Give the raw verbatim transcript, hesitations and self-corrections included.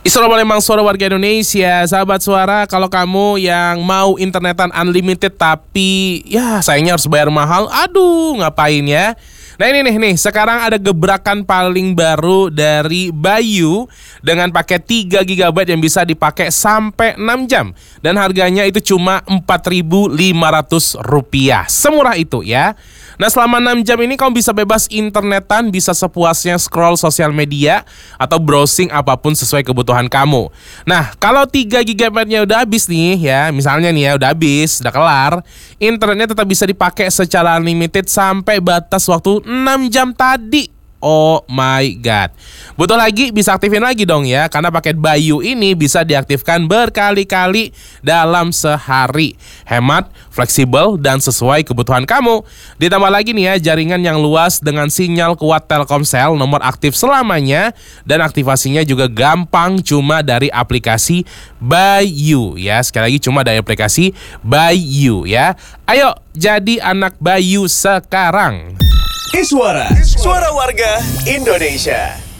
Isra Palembang, suara warga Indonesia. Sahabat suara, kalau kamu yang mau internetan unlimited tapi ya sayangnya harus bayar mahal, aduh ngapain ya. Nah ini nih, nih sekarang ada gebrakan paling baru dari Bayu dengan paket tiga giga byte yang bisa dipakai sampai enam jam. Dan harganya itu cuma empat ribu lima ratus rupiah. Semurah itu ya. Nah selama enam jam ini kamu bisa bebas internetan, bisa sepuasnya scroll sosial media atau browsing apapun sesuai kebutuhan kamu. Nah kalau tiga giga byte-nya udah habis nih ya, misalnya nih ya udah habis, udah kelar, internetnya tetap bisa dipakai secara unlimited sampai batas waktu enam jam tadi. Oh my god. Butuh lagi bisa aktifin lagi dong ya, karena paket Bayu ini bisa diaktifkan berkali-kali dalam sehari. Hemat, fleksibel, dan sesuai kebutuhan kamu. Ditambah lagi nih ya, jaringan yang luas dengan sinyal kuat Telkomsel, nomor aktif selamanya, dan aktivasinya juga gampang cuma dari aplikasi Bayu ya. Sekali lagi cuma dari aplikasi Bayu ya. Ayo jadi anak Bayu sekarang. Iswara, suara warga Indonesia.